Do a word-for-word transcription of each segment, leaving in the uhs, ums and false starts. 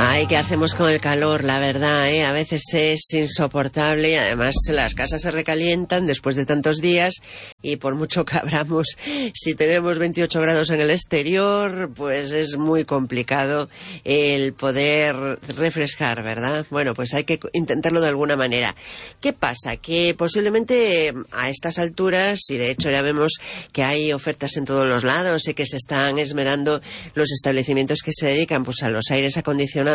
Ay, ¿qué hacemos con el calor? La verdad, ¿eh? A veces es insoportable y además las casas se recalientan después de tantos días y por mucho que abramos, si tenemos veintiocho grados en el exterior, pues es muy complicado el poder refrescar, ¿verdad? Bueno, pues hay que intentarlo de alguna manera. ¿Qué pasa? Que posiblemente a estas alturas, y de hecho ya vemos que hay ofertas en todos los lados y que se están esmerando los establecimientos que se dedican pues a los aires acondicionados,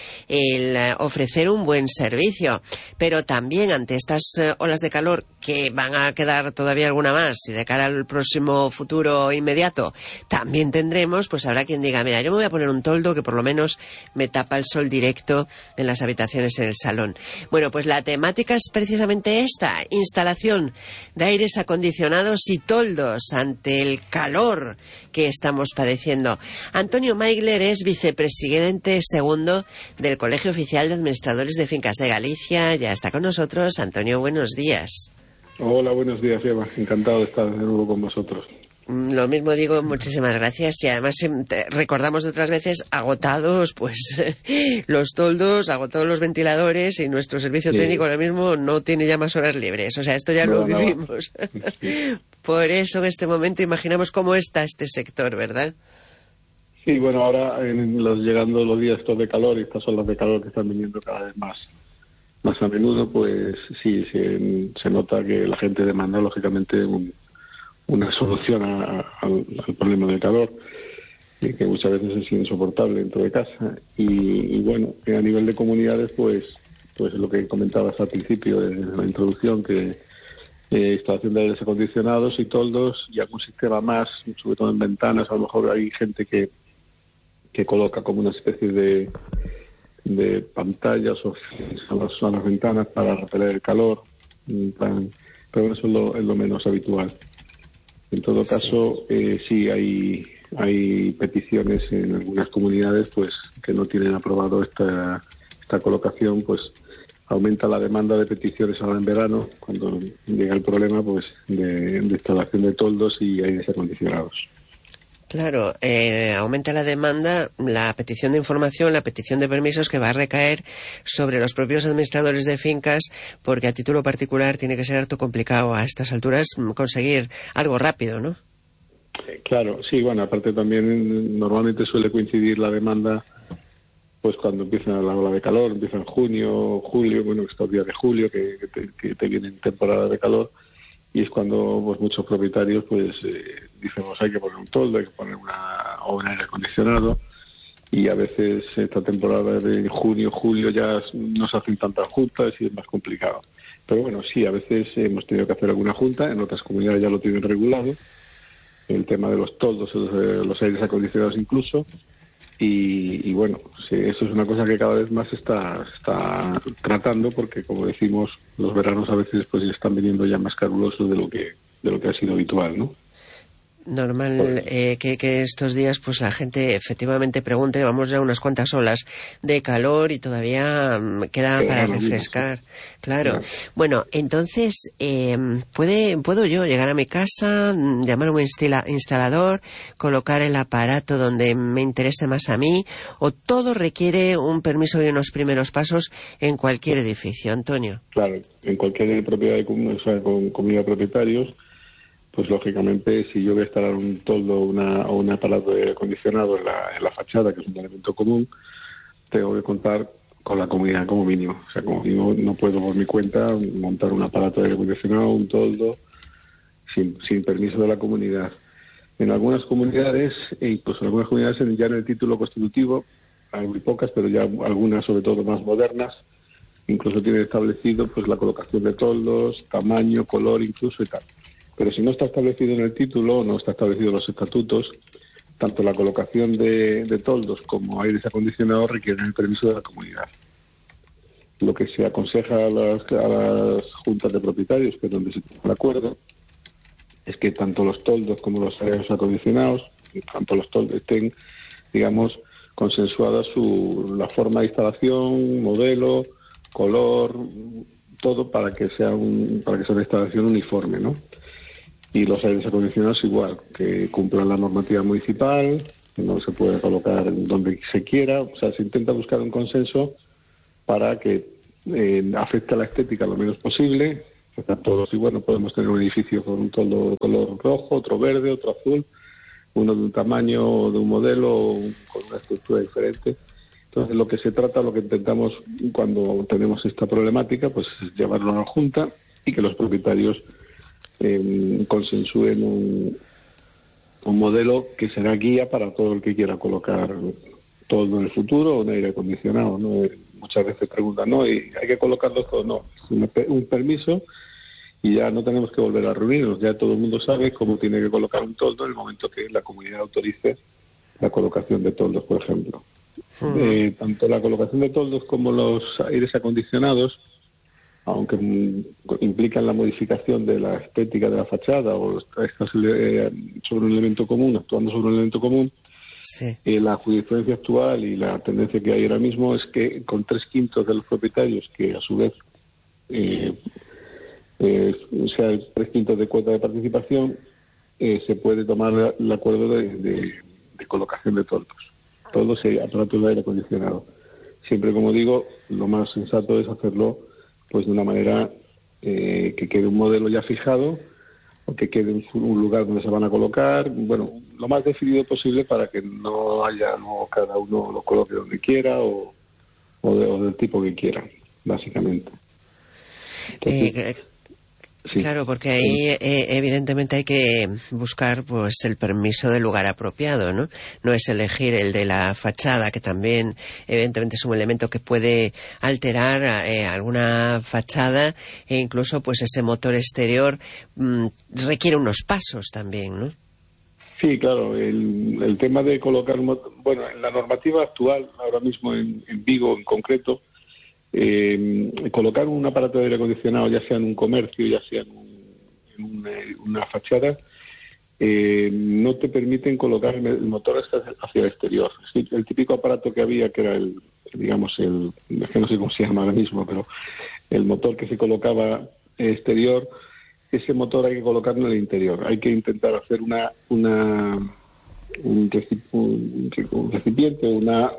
el ofrecer un buen servicio, pero también ante estas olas de calor que van a quedar todavía alguna más y de cara al próximo futuro inmediato también tendremos, pues habrá quien diga, mira, yo me voy a poner un toldo que por lo menos me tapa el sol directo en las habitaciones, en el salón. Bueno, pues la temática es precisamente esta, instalación de aires acondicionados y toldos ante el calor que estamos padeciendo. Antonio Maigler es vicepresidente segundo del Colegio Oficial de Administradores de Fincas de Galicia. Ya está con nosotros. Antonio, buenos días. Hola, buenos días, Eva. Encantado de estar de nuevo con vosotros. Lo mismo digo, muchísimas gracias. Y además recordamos de otras veces agotados pues los toldos, agotados los ventiladores y nuestro servicio sí. técnico ahora mismo no tiene ya más horas libres. O sea, esto ya no, lo vivimos. No. Sí. Por eso en este momento imaginamos cómo está este sector, ¿verdad? Sí, bueno, ahora en los, llegando los días estos de calor y estas olas de calor que están viniendo cada vez más más a menudo, pues sí, se, se nota que la gente demanda lógicamente un, una solución a, a, al, al problema del calor, y que muchas veces es insoportable dentro de casa. Y, y bueno, a nivel de comunidades, pues pues lo que comentabas al principio de la introducción, que eh, instalación de aires acondicionados y toldos y algún sistema más, sobre todo en ventanas. A lo mejor hay gente que que coloca como una especie de de pantallas o a las, a las ventanas para repeler el calor, para, pero eso es lo, es lo menos habitual. En todo caso, sí, eh, sí hay hay peticiones en algunas comunidades pues que no tienen aprobado esta esta colocación, pues aumenta la demanda de peticiones ahora en verano, cuando llega el problema pues de, de instalación de toldos y aires acondicionados. Claro, eh, aumenta la demanda, la petición de información, la petición de permisos que va a recaer sobre los propios administradores de fincas, porque a título particular tiene que ser harto complicado a estas alturas conseguir algo rápido, ¿no? Claro, sí, bueno, aparte también normalmente suele coincidir la demanda pues cuando empieza la ola de calor, empieza en junio, julio, bueno, estos días de julio que, que, te, que te vienen temporada de calor. Y es cuando pues muchos propietarios pues eh, dicen, pues hay que poner un toldo, hay que poner una, o un aire acondicionado, y a veces esta temporada de junio, julio ya no se hacen tantas juntas y es más complicado. Pero bueno, sí, a veces hemos tenido que hacer alguna junta, en otras comunidades ya lo tienen regulado, el tema de los toldos, los, los aires acondicionados incluso, y, y bueno, sí, eso es una cosa que cada vez más se está, está tratando, porque como decimos, los veranos a veces pues están viniendo ya más calurosos de lo que de lo que ha sido habitual, ¿no? Normal eh, que, que estos días pues la gente efectivamente pregunte, vamos ya unas cuantas olas de calor y todavía um, queda para refrescar. Claro. claro. Bueno, entonces, eh, ¿puede, ¿puedo yo llegar a mi casa, llamar a un instala, instalador, colocar el aparato donde me interese más a mí, o todo requiere un permiso y unos primeros pasos en cualquier edificio, Antonio? Claro, en cualquier propiedad de o sea, con comunidad de propietarios, pues lógicamente si yo voy a instalar un toldo una, o un aparato de aire acondicionado en la, en la fachada, que es un elemento común, tengo que contar con la comunidad como mínimo. O sea, como mínimo no puedo por mi cuenta montar un aparato de aire acondicionado, un toldo, sin, sin permiso de la comunidad. En algunas comunidades, e incluso en algunas comunidades ya en el título constitutivo, hay muy pocas, pero ya algunas sobre todo más modernas, incluso tienen establecido pues la colocación de toldos, tamaño, color incluso y tal. Pero si no está establecido en el título, no está establecido en los estatutos, tanto la colocación de, de toldos como aires acondicionados requieren el permiso de la comunidad. Lo que se aconseja a las, a las juntas de propietarios, que es donde se tiene el acuerdo, es que tanto los toldos como los aires acondicionados, tanto los toldos estén, digamos, consensuadas su, la forma de instalación, modelo, color, todo para que sea un, para que sea una instalación uniforme, ¿no? Y los aires acondicionados igual, que cumplan la normativa municipal, no se puede colocar donde se quiera. O sea, se intenta buscar un consenso para que eh, afecte a la estética lo menos posible. Todos, y bueno, podemos tener un edificio con un toldo de color rojo, otro verde, otro azul, uno de un tamaño, de un modelo, con una estructura diferente. Entonces, lo que se trata, lo que intentamos cuando tenemos esta problemática, pues es llevarlo a la Junta y que los propietarios eh, consensúen un, un modelo que será guía para todo el que quiera colocar todo en el futuro o un aire acondicionado, ¿no? Muchas veces preguntan, no, y hay que colocarlo todo, no, es un, un permiso y ya no tenemos que volver a reunirnos, ya todo el mundo sabe cómo tiene que colocar un toldo en el momento que la comunidad autorice la colocación de toldos, por ejemplo. Uh-huh. Eh, tanto la colocación de toldos como los aires acondicionados, aunque m- implican la modificación de la estética de la fachada o estás eh, sobre un elemento común, actuando sobre un elemento común, sí. eh, la jurisprudencia actual y la tendencia que hay ahora mismo es que con tres quintos de los propietarios, que a su vez eh, eh, sea tres quintos de cuota de participación, eh, se puede tomar el acuerdo de, de, de colocación de toldos. Todo ese aparato de aire acondicionado. Siempre, como digo, lo más sensato es hacerlo pues de una manera eh, que quede un modelo ya fijado o que quede un, un lugar donde se van a colocar, bueno, lo más definido posible para que no haya, no cada uno lo coloque donde quiera o, o, de, o del tipo que quiera, básicamente. Entonces, eh, Sí. Claro, porque ahí eh, evidentemente hay que buscar pues el permiso del lugar apropiado, ¿no? No es elegir el de la fachada, que también evidentemente es un elemento que puede alterar eh, alguna fachada, e incluso pues ese motor exterior mmm, requiere unos pasos también, ¿no? Sí, claro, el, el tema de colocar, bueno, en la normativa actual, ahora mismo en, en Vigo en concreto, Eh, colocar un aparato de aire acondicionado, ya sea en un comercio, ya sea en, un, en una, una fachada, eh, no te permiten colocar el motor hacia el exterior. Sí, el típico aparato que había, que era el, digamos, el, es que no sé cómo se llama ahora mismo, pero el motor que se colocaba exterior, ese motor hay que colocarlo en el interior. Hay que intentar hacer una, una un, recipiente, una,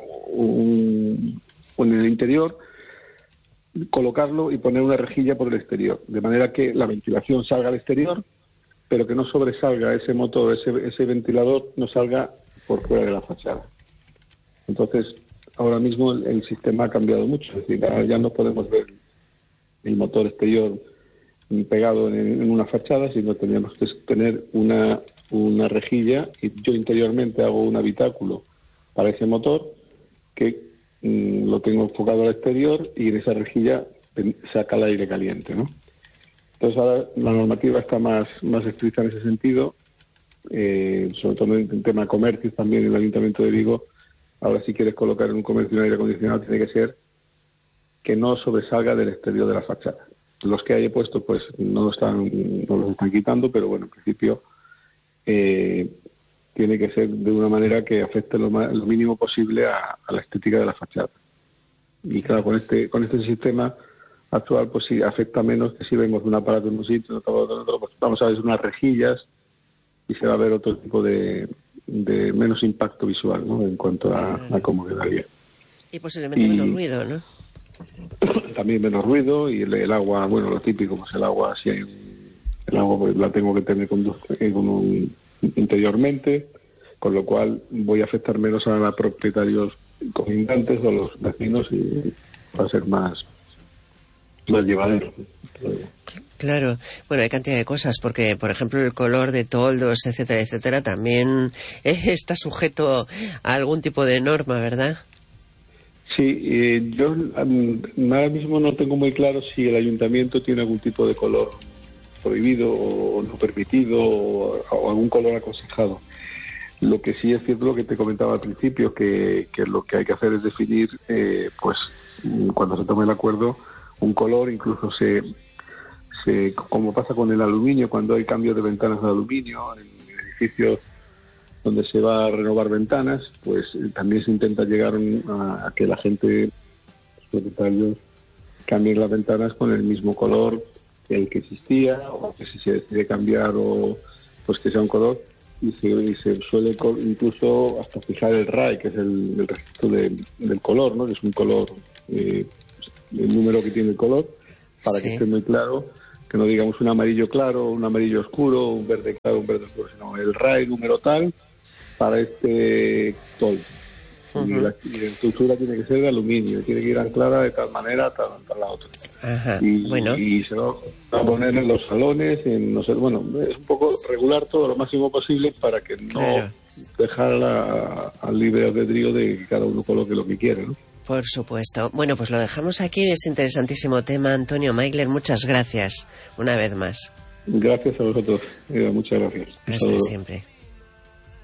un, en el interior, colocarlo y poner una rejilla por el exterior, de manera que la ventilación salga al exterior, pero que no sobresalga ese motor, ese, ese ventilador no salga por fuera de la fachada. Entonces, ahora mismo el, el sistema ha cambiado mucho, es decir, ya no podemos ver el motor exterior pegado en, en una fachada, sino tenemos que tener una, una rejilla, y yo interiormente hago un habitáculo para ese motor que lo tengo enfocado al exterior y en esa rejilla saca el aire caliente, ¿no? Entonces ahora la normativa está más, más estricta en ese sentido, eh, sobre todo en el tema de comercios también. El Ayuntamiento de Vigo, ahora si quieres colocar en un comercio un aire acondicionado tiene que ser que no sobresalga del exterior de la fachada. Los que hay puesto pues no lo están, no los están quitando, pero bueno, en principio eh, tiene que ser de una manera que afecte lo, más, lo mínimo posible a, a la estética de la fachada. Y claro, con este con este sistema actual, pues sí, afecta menos que si vemos un aparato en un sitio, otro en otro, pues vamos a ver unas rejillas y se va a ver otro tipo de, de menos impacto visual, ¿no? En cuanto a, a cómo quedaría. Y posiblemente y, menos ruido, ¿no? También menos ruido y el, el agua, bueno, lo típico, pues el agua, si hay un, el agua pues la tengo que tener con, con un interiormente, con lo cual voy a afectar menos a los propietarios colindantes o los vecinos y va a ser más, más llevadero. Claro, bueno, hay cantidad de cosas, porque, por ejemplo, el color de toldos, etcétera, etcétera, también está sujeto a algún tipo de norma, ¿verdad? Sí, eh, yo um, ahora mismo no tengo muy claro si el ayuntamiento tiene algún tipo de color prohibido o no permitido o, o algún color aconsejado. Lo que sí es cierto, lo que te comentaba al principio, que, que lo que hay que hacer es definir, eh, pues cuando se tome el acuerdo, un color. Incluso se, se como pasa con el aluminio, cuando hay cambio de ventanas de aluminio en edificios donde se va a renovar ventanas, pues eh, también se intenta llegar a, a que la gente, los propietarios, cambien las ventanas con el mismo color el que existía, o que si se decide cambiar, o pues que sea un color y se, y se suele co- incluso hasta fijar el R A I, que es el, el registro de, del color, ¿no? Que es un color, eh, el número que tiene el color, para Sí. que esté muy claro, que no digamos un amarillo claro, un amarillo oscuro, un verde claro, un verde oscuro, sino el R A I número tal para este toldo. Uh-huh. Y, la, y la estructura tiene que ser de aluminio, tiene que ir anclada de tal manera, tal, tal la otra. Ajá. Y, Bueno. y se va a poner en los salones, en no sé, bueno, es un poco regular todo lo máximo posible para que no Claro. dejar la- al libre albedrío de que cada uno coloque lo que quiere, ¿no? Por supuesto. Bueno, pues lo dejamos aquí. Es interesantísimo tema. Antonio Maigler, muchas gracias una vez más. Gracias a vosotros, eh, muchas gracias. Un Hasta saludo. siempre.